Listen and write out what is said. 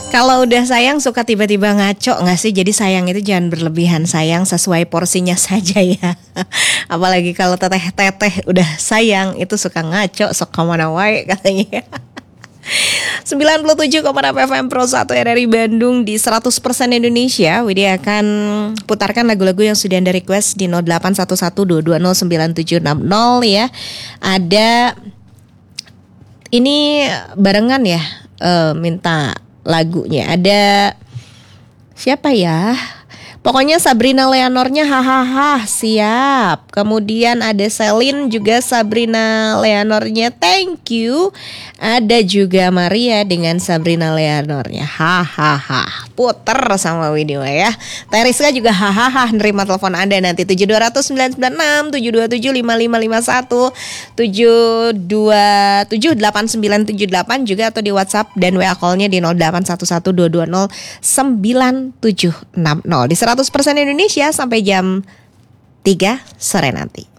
Kalau udah sayang suka tiba-tiba ngaco gak sih? Jadi sayang itu jangan berlebihan, sayang sesuai porsinya saja ya. Apalagi kalau teteh-teteh udah sayang itu suka ngaco, sok kemana wae katanya. 97,6 FM Pro 1 RRI Bandung di 100% Indonesia. Widya akan putarkan lagu-lagu yang sudah Anda request di 081122097760 ya. Ada ini barengan ya, minta lagunya. Ada siapa ya? Pokoknya Sabrina Leonornya hahaha siap. Kemudian ada Selin juga Sabrina Leonornya thank you. Ada juga Maria dengan Sabrina Leonornya hahaha. Puter sama video ya. Teriska juga hahaha nerima telepon Anda nanti 72996 7275551 7278978 juga atau di WhatsApp dan WA call-nya di 081122097760 di 100% Indonesia sampai jam 3 sore nanti.